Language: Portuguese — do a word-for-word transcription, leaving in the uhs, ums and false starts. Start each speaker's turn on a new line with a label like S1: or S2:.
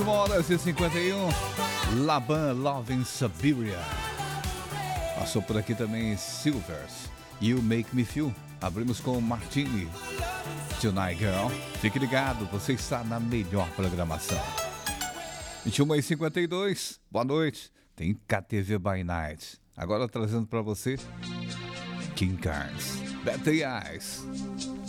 S1: horas e cinquenta e um, Laban Love in Siberia. Passou por aqui também Silvers, You Make Me Feel. Abrimos com Martini, Tonight Girl. Fique ligado, você está na melhor programação. vinte e uma e cinquenta e dois, boa noite. Tem K T V by Night. Agora trazendo para você King Carnes, Better Eyes.